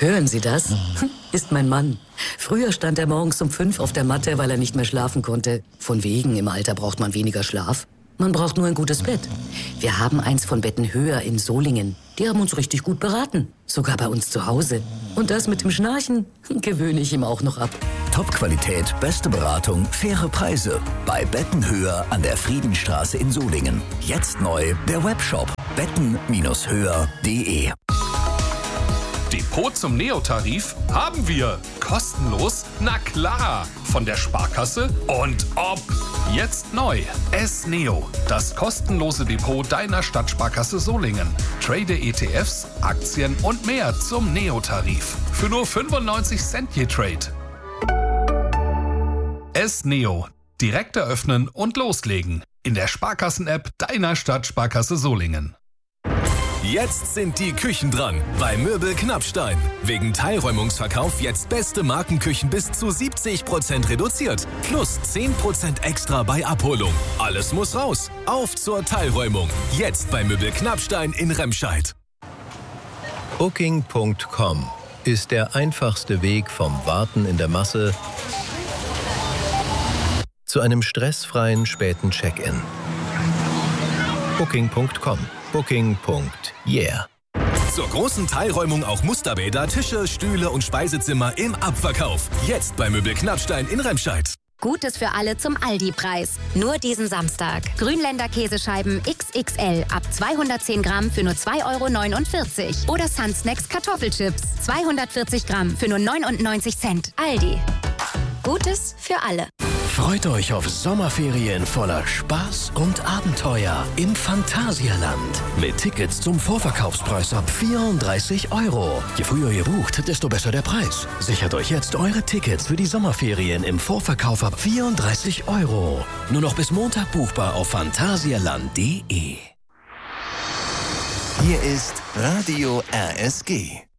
Hören Sie das? Ist mein Mann. Früher stand er morgens um 5 auf der Matte, weil er nicht mehr schlafen konnte. Von wegen, im Alter braucht man weniger Schlaf. Man braucht nur ein gutes Bett. Wir haben eins von Betten höher in Solingen. Die haben uns richtig gut beraten. Sogar bei uns zu Hause. Und das mit dem Schnarchen gewöhne ich ihm auch noch ab. Top-Qualität, beste Beratung, faire Preise. Bei Bettenhöher an der Friedenstraße in Solingen. Jetzt neu der Webshop betten-höher.de. Depot zum Neo-Tarif haben wir. Kostenlos? Na klar. Von der Sparkasse und ob. Jetzt neu. S-Neo. Das kostenlose Depot deiner Stadtsparkasse Solingen. Trade ETFs, Aktien und mehr zum Neo-Tarif. Für nur 95 Cent je Trade. S-Neo. Direkt eröffnen und loslegen. In der Sparkassen-App deiner Stadtsparkasse Solingen. Jetzt sind die Küchen dran bei Möbel Knappstein. Wegen Teilräumungsverkauf jetzt beste Markenküchen bis zu 70% reduziert. Plus 10% extra bei Abholung. Alles muss raus. Auf zur Teilräumung. Jetzt bei Möbel Knappstein in Remscheid. Booking.com ist der einfachste Weg vom Warten in der Masse zu einem stressfreien späten Check-in. Booking.com. Booking.yeah. Zur großen Teilräumung auch Musterbäder, Tische, Stühle und Speisezimmer im Abverkauf. Jetzt bei Möbel Knappstein in Remscheid. Gutes für alle zum Aldi-Preis. Nur diesen Samstag. Grünländer Käsescheiben XXL ab 210 Gramm für nur 2,49 €. Oder Sunsnacks Kartoffelchips 240 Gramm für nur 99 Cent. Aldi. Gutes für alle. Freut euch auf Sommerferien voller Spaß und Abenteuer im Phantasialand. Mit Tickets zum Vorverkaufspreis ab 34 €. Je früher ihr bucht, desto besser der Preis. Sichert euch jetzt eure Tickets für die Sommerferien im Vorverkauf ab 34 €. Nur noch bis Montag buchbar auf phantasialand.de. Hier ist Radio RSG.